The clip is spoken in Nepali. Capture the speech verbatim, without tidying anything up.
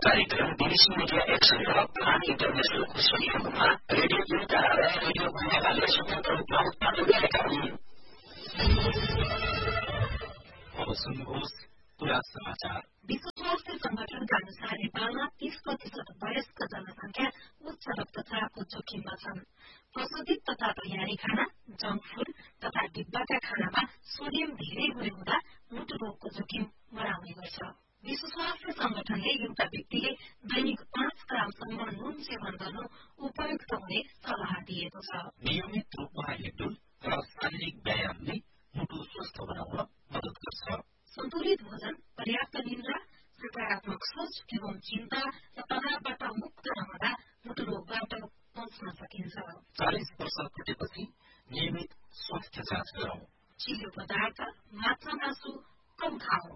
कार्यक्रम बीबीसी मीडिया एक्सन र प्राण इन्टरनेशनलको सहयोगमा रेडियो युनिटा र रेडियो भूमिकाले स्वतन्त्र रूपमा उत्पादन गरेका हुन्। विश्व स्वास्थ्य संगठनका अनुसार नेपालमा तीस प्रतिशत वयस्क जनसंख्या उच्च रक्तचापको जोखिममा छन्। प्रशोधित तथा तयारी खाना, जंक फूड तथा डिब्बाका खानामा सोडियम धेरै हुने हुँदा मुटु रोगको जोखिम बढाउने गर्छ। विश्व स्वास्थ्य संगठनले एउटा व्यक्तिले दैनिक पाँच ग्रामसम्म नुन सेवन गर्नु उपयुक्त हुने सल्लाह दिएको छ। नियमित रूपमा हिँड्डुल र शारीरिक व्यायामले मुटु स्वस्थ बनाउन मद्दत गर्छ। सन्तुलित भोजन, पर्याप्त निन्द्रा, सकारात्मक सोच एवं चिन्ता र तनावबाट मुक्त रहँदा मुटु रोगबाट बच्न सकिन्छ। चालिस वर्ष पुगेपछि नियमित स्वास्थ्य जाँच गरौं। चिल्लो पदार्थ, माछा मासु कम खाऊ।